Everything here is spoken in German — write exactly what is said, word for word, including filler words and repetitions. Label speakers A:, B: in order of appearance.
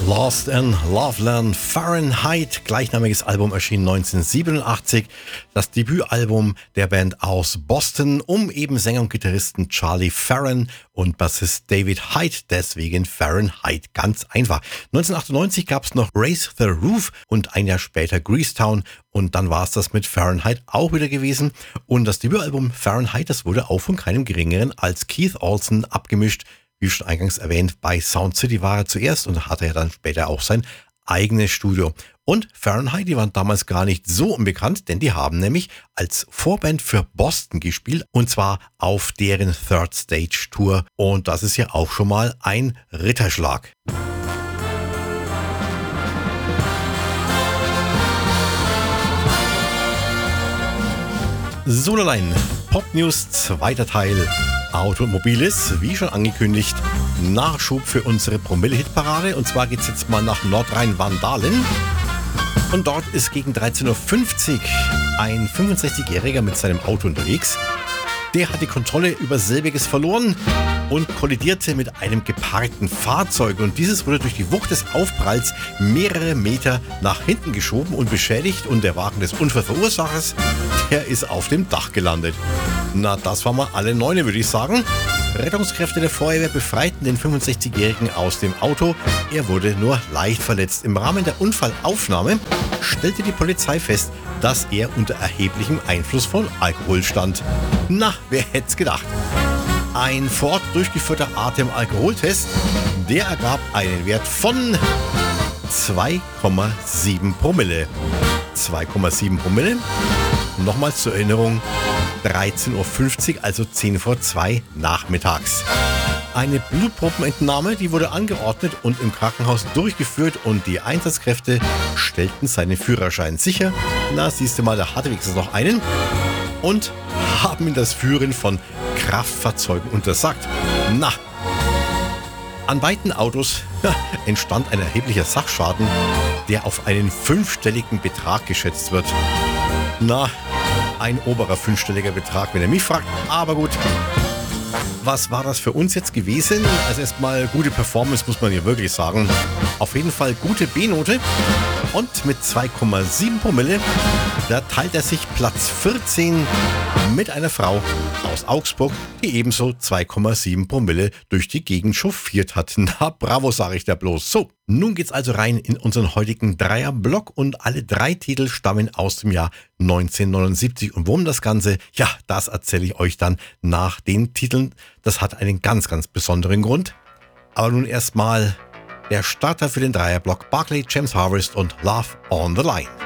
A: Lost in Loveland, Fahrenheit, gleichnamiges Album erschien neunzehnhundertsiebenundachtzig, das Debütalbum der Band aus Boston um eben Sänger und Gitarristen Charlie Farren und Bassist David Hyde, deswegen Fahrenheit, ganz einfach. neunzehnhundertachtundneunzig gab es noch Raise the Roof und ein Jahr später Greasetown und dann war es das mit Fahrenheit auch wieder gewesen und das Debütalbum Fahrenheit, das wurde auch von keinem geringeren als Keith Olsen abgemischt. Wie schon eingangs erwähnt, bei Sound City war er zuerst und hatte ja dann später auch sein eigenes Studio. Und Fahrenheit, die waren damals gar nicht so unbekannt, denn die haben nämlich als Vorband für Boston gespielt und zwar auf deren Third Stage Tour. Und das ist ja auch schon mal ein Ritterschlag. Solalein, Pop News, zweiter Teil. Automobiles, wie schon angekündigt, Nachschub für unsere Promille-Hitparade. Und zwar geht's jetzt mal nach Nordrhein-Wandalen. Und dort ist gegen dreizehn Uhr fünfzig ein fünfundsechzigjähriger mit seinem Auto unterwegs. Der hat die Kontrolle über selbiges verloren und kollidierte mit einem geparkten Fahrzeug. Und dieses wurde durch die Wucht des Aufpralls mehrere Meter nach hinten geschoben und beschädigt. Und der Wagen des Unfallverursachers, der ist auf dem Dach gelandet. Na, das war mal alle Neune, würde ich sagen. Rettungskräfte der Feuerwehr befreiten den fünfundsechzigjährigen aus dem Auto. Er wurde nur leicht verletzt. Im Rahmen der Unfallaufnahme stellte die Polizei fest, dass er unter erheblichem Einfluss von Alkohol stand. Na, wer hätte es gedacht? Ein vor Ort durchgeführter Atem-Alkoholtest, der ergab einen Wert von zwei Komma sieben Promille. zwei Komma sieben Promille. Nochmals zur Erinnerung, dreizehn Uhr fünfzig, also zehn vor zwei nachmittags. Eine Blutprobenentnahme, die wurde angeordnet und im Krankenhaus durchgeführt und die Einsatzkräfte stellten seinen Führerschein sicher. Na, siehst du mal, da hatte wenigstens noch einen. Und haben ihm das Führen von Kraftfahrzeugen untersagt. Na, an beiden Autos ja, entstand ein erheblicher Sachschaden, der auf einen fünfstelligen Betrag geschätzt wird. Na, ein oberer fünfstelliger Betrag, wenn ihr mich fragt, aber gut. Was war das für uns jetzt gewesen? Also erstmal gute Performance, muss man hier wirklich sagen. Auf jeden Fall gute B-Note. Und mit zwei Komma sieben Promille, da teilt er sich Platz vierzehn mit einer Frau aus Augsburg, die ebenso zwei Komma sieben Promille durch die Gegend chauffiert hat. Na, bravo, sage ich da bloß. So, nun geht's also rein in unseren heutigen Dreierblock und alle drei Titel stammen aus dem Jahr neunzehnhundertneunundsiebzig. Und worum das Ganze, ja, das erzähle ich euch dann nach den Titeln. Das hat einen ganz, ganz besonderen Grund. Aber nun erstmal der Starter für den Dreierblock: Barclay, James Harvest und Love on the Line.